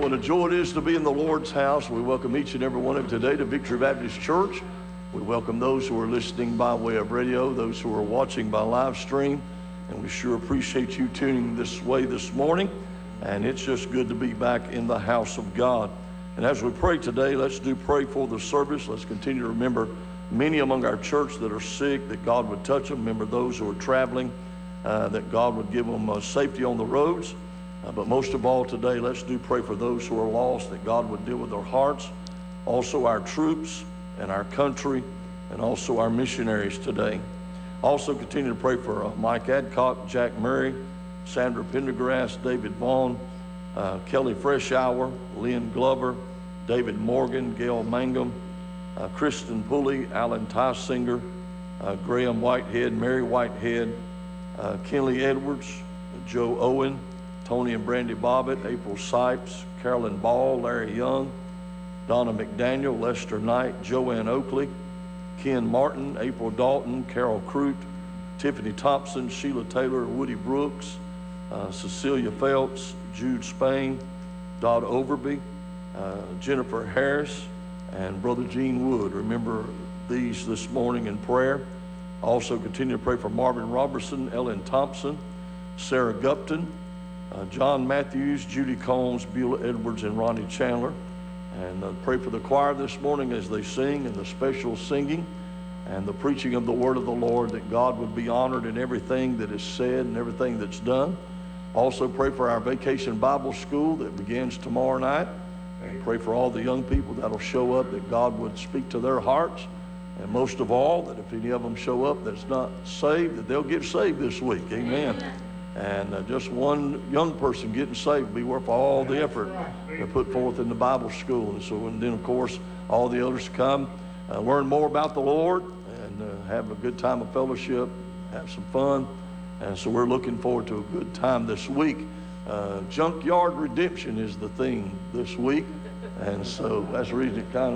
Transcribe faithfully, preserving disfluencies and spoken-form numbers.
what a joy it is to be in the Lord's house. We welcome each and every one of you today to Victory Baptist Church. We welcome those who are listening by way of radio, those who are watching by live stream, and we sure appreciate you tuning this way this morning. And it's just good to be back in the house of God. And as we pray today, let's do pray for the service. Let's continue to remember many among our church that are sick, that God would touch them. Remember those who are traveling, uh, that God would give them uh, safety on the roads. Uh, but most of all today, let's do pray for those who are lost, that God would deal with their hearts. Also our troops and our country, and also our missionaries today. Also continue to pray for uh, Mike Adcock, Jack Murray, Sandra Pendergrass, David Vaughn, uh, Kelly Freshour, Lynn Glover, David Morgan, Gail Mangum, uh, Kristen Pulley, Alan Tysinger, uh, Graham Whitehead, Mary Whitehead, uh, Kenley Edwards, Joe Owen, Tony and Brandy Bobbitt, April Sipes, Carolyn Ball, Larry Young, Donna McDaniel, Lester Knight, Joanne Oakley, Ken Martin, April Dalton, Carol Crute, Tiffany Thompson, Sheila Taylor, Woody Brooks, uh, Cecilia Phelps, Jude Spain, Dodd Overby, uh, Jennifer Harris, and Brother Gene Wood. Remember these this morning in prayer. Also continue to pray for Marvin Robertson, Ellen Thompson, Sarah Gupton, Uh, John Matthews, Judy Combs, Beulah Edwards, and Ronnie Chandler. And uh, pray for the choir this morning as they sing, and the special singing and the preaching of the word of the Lord, that God would be honored in everything that is said and everything that's done. Also pray for our Vacation Bible School that begins tomorrow night. And pray for all the young people that'll show up, that God would speak to their hearts. And most of all, that if any of them show up that's not saved, that they'll get saved this week. Amen. And uh, just one young person getting saved will be worth all the effort to put forth in the Bible school. And so, and then of course, all the others come, uh, learn more about the Lord, and uh, have a good time of fellowship, have some fun. And so we're looking forward to a good time this week. Uh, junkyard redemption is the theme this week. And so that's the reason it kind of